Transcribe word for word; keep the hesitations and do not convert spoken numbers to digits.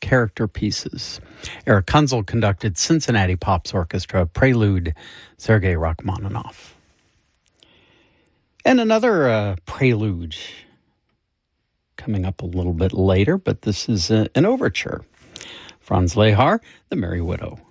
character pieces. Eric Kunzel conducted Cincinnati Pops Orchestra Prelude, Sergei Rachmaninoff. And another uh, prelude coming up a little bit later, but this is uh, an overture. Franz Lehár, The Merry Widow.